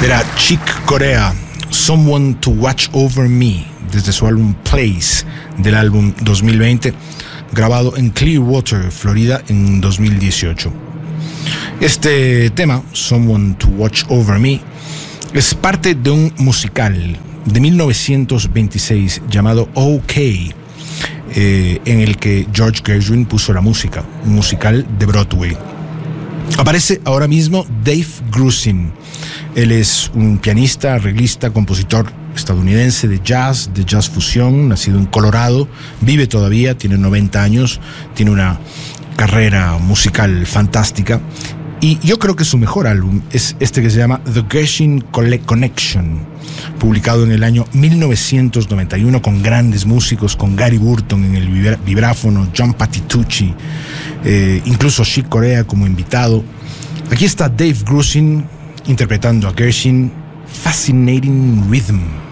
Era Chick Corea, Someone to Watch Over Me, desde su álbum Place, del álbum 2020, grabado en Clearwater, Florida, en 2018. Este tema, Someone to Watch Over Me, es parte de un musical de 1926 llamado OK, en el que George Gershwin puso la música, un musical de Broadway. Aparece ahora mismo Dave Grusin. Él es un pianista, arreglista, compositor estadounidense de jazz fusión, nacido en Colorado, vive todavía, tiene 90 años, tiene una carrera musical fantástica. Y yo creo que su mejor álbum es este que se llama The Gershwin Connection, publicado en el año 1991 con grandes músicos, con Gary Burton en el vibráfono, John Patitucci, incluso Chick Corea como invitado. Aquí está Dave Grusin interpretando a Gershwin, Fascinating Rhythm.